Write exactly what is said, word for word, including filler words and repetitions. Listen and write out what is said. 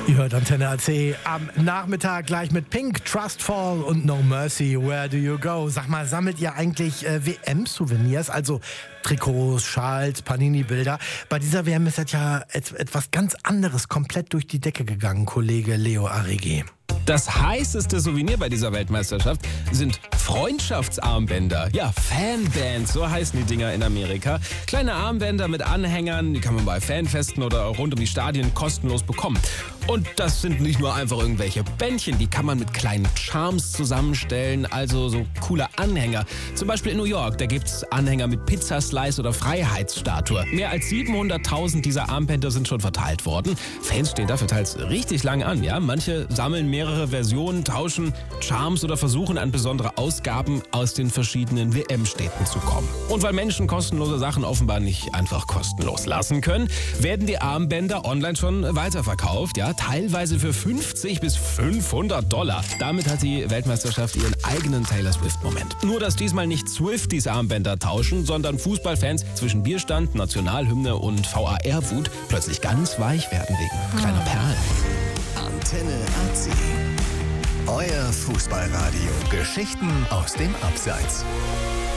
Ihr hört Antenne A C am Nachmittag gleich mit Pink, Trustfall und No Mercy, Where Do You Go? Sag mal, sammelt ihr eigentlich äh, W M-Souvenirs, also Trikots, Schals, Panini-Bilder? Bei dieser W M ist das ja et- etwas ganz anderes komplett durch die Decke gegangen, Kollege Leo Arrighi. Das heißeste Souvenir bei dieser Weltmeisterschaft sind Freundschaftsarmbänder. Ja, Fanbands, so heißen die Dinger in Amerika. Kleine Armbänder mit Anhängern, die kann man bei Fanfesten oder rund um die Stadien kostenlos bekommen. Und das sind nicht nur einfach irgendwelche Bändchen, die kann man mit kleinen Charms zusammenstellen, also so coole Anhänger. Zum Beispiel in New York, da gibt's Anhänger mit Pizzaslice oder Freiheitsstatue. Mehr als siebenhunderttausend dieser Armbänder sind schon verteilt worden. Fans stehen dafür teils richtig lang an, ja. Manche sammeln mehrere Versionen, tauschen Charms oder versuchen an besondere Ausgaben aus den verschiedenen W M-Städten zu kommen. Und weil Menschen kostenlose Sachen offenbar nicht einfach kostenlos lassen können, werden die Armbänder online schon weiterverkauft, ja. Teilweise für fünfzig bis fünfhundert Dollar. Damit hat die Weltmeisterschaft ihren eigenen Taylor Swift-Moment. Nur, dass diesmal nicht Swifties Armbänder tauschen, sondern Fußballfans zwischen Bierstand, Nationalhymne und V A R-Wut plötzlich ganz weich werden wegen kleiner Perlen. Antenne A C. Euer Fußballradio. Geschichten aus dem Abseits.